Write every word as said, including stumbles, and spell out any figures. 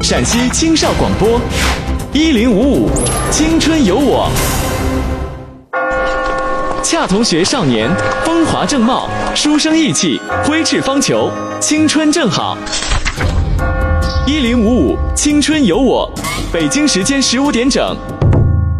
陕西青少广播，一零五五青春有我。恰同学少年，风华正茂，书生意气，挥斥方遒，青春正好。一零五五青春有我，北京时间十五点整。